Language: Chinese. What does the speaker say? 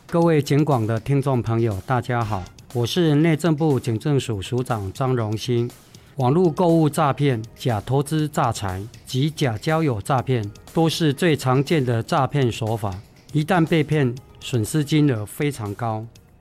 各位警广的听众朋友，大家好，我是内政部警政署署长张荣兴。网络购物诈骗、假投资诈财及假交友诈骗都是最常见的诈骗手法，一旦被骗，损失金额非常高。